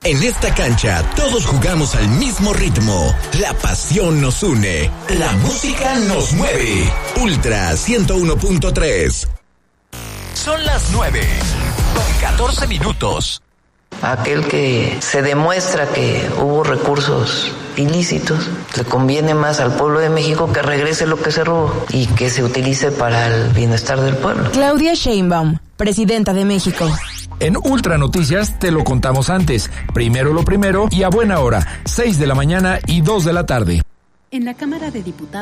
En esta cancha todos jugamos al mismo ritmo. La pasión nos une. La música nos mueve. Ultra 101.3. Son las 9:14. Aquel que se demuestra que hubo recursos ilícitos, le conviene más al pueblo de México que regrese lo que se robó y que se utilice para el bienestar del pueblo. Claudia Sheinbaum, presidenta de México. En Ultra Noticias te lo contamos antes. Primero lo primero y a buena hora, 6 de la mañana y 2 de la tarde. En la Cámara de Diputados